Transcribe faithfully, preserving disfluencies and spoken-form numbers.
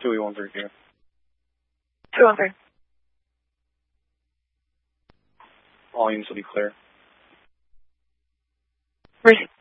two eight one three here. two one three. All units will be clear. Receive.